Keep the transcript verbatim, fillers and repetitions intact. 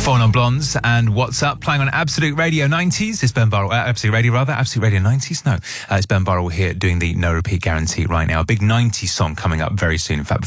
Four Non Blondes and What's Up, playing on Absolute Radio nineties. It's Ben Burrell, uh, Absolute Radio rather, Absolute Radio nineties? No, uh, it's Ben Burrell here doing the no repeat guarantee right now. A big nineties song coming up very soon. In fact,